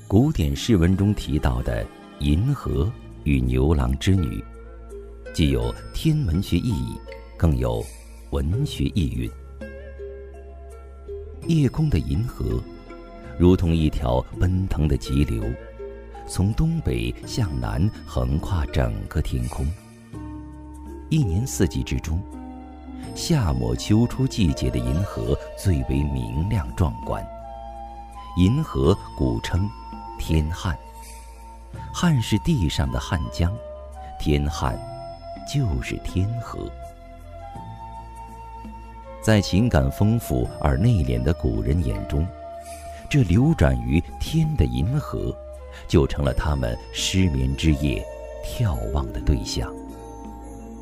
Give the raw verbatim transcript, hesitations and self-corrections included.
古典诗文中提到的银河与牛郎织女，既有天文学意义，更有文学意蕴。夜空的银河如同一条奔腾的急流，从东北向南横跨整个天空。一年四季之中，夏末秋初季节的银河最为明亮壮观。银河古称天汉，汉是地上的汉江，天汉就是天河。在情感丰富而内敛的古人眼中，这流转于天的银河就成了他们失眠之夜眺望的对象。